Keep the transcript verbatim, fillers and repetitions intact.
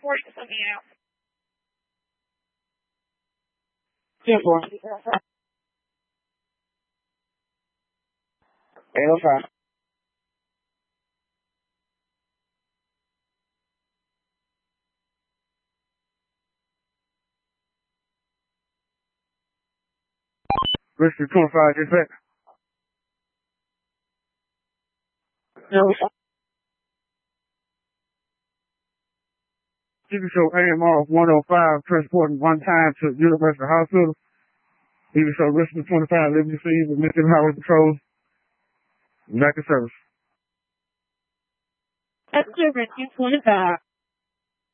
forty something out. ten four. eight oh five. Whiskey twenty-five, just back. No. You can show A M R one oh five transporting one time to University Hospital. You can show Whiskey twenty-five, living C with Mississippi Highway Patrol. Back in service. That's different. two twenty-five.